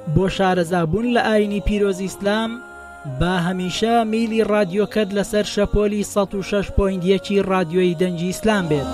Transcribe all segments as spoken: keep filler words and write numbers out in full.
بۆ شارەزابوون لە ئاینی پیرۆزی ئیسلام با هەمیشە میلی رادیۆکەت لەسەر شەپۆلی سەد و شەش پۆینت یەکی رادیۆی دەنگی ئیسلام بێت.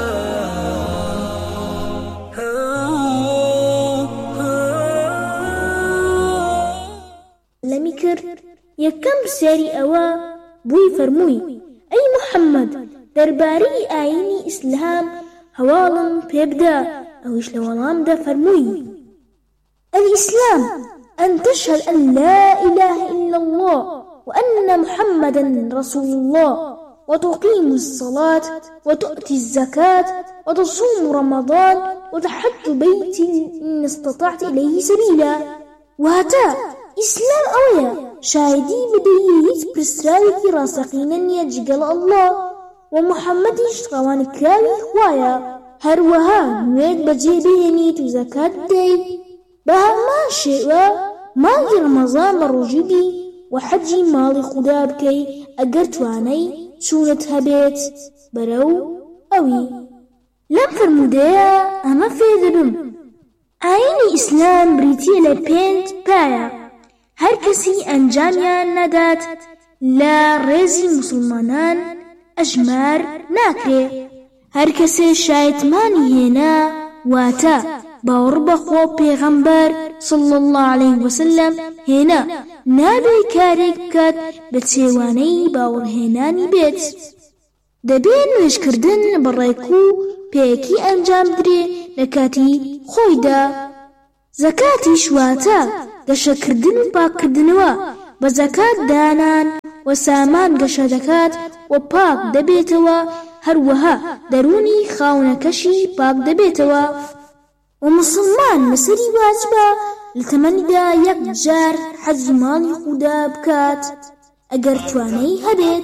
لەمی کرد یەکەم سێری ئەوە بووی فەرمووی ئەی محەممەد دەربارەی ئاینی ئیسلام هەواڵم پێبدا. ئەویش لە وەڵامدا فەرمووی الإسلام أن تشهد أن لا إله إلا الله وأن محمدا رسول الله وتقيم الصلاة وتؤتي الزكاة وتصوم رمضان وتحج بيت إن استطعت إليه سبيلا. وهتا إسلام أويا شاهدي بديهيت برسراوك راسقين يجقل الله ومحمد يشتغوان كراوي خوايا هروها نويد بجيبينيت وزكاة دي بهما شئوا ماڵی ڕەمەزان بە ڕۆژیدی و حەجی ماڵی خودا بکەی ئەگەر توانەی چوونت هەبێت بەرەو ئەوی. لەم فرموودەیە ئەمە فێر دەبم ئاینی ئیسلام بریتیە لە پێنج پایە هەر کەسی ئەنجامیان نەدات لە ڕێزی موسڵمانان ئەژمار ناکرێ. هەر کەسێ شایەتمانی هێنا واتە باوەڕ بەخوا پێغەمبەر صلی الله عليه وسلم هێنا نابێ کارێک بکات بە چێوانەی باوەڕهێنانی بێت. دەبێت نوێژکردن بەڕێک و پێیەکی ئەنجام بدرێ لە کاتی خۆیدا. زەکاتیش واتە گەشەکردن و پاککردنەوە بە زەکات دانان و سامان گەشە دەکات و پاک دەبێتەوە هەروەها دەرونی خاونەکەشی پاک دەبێتەوە. و مسلمان لەسەری واجبە لە تەمەنیدا یەک جار حەجی ماڵی خودا بکات ئەگەر توانەی هەبێت.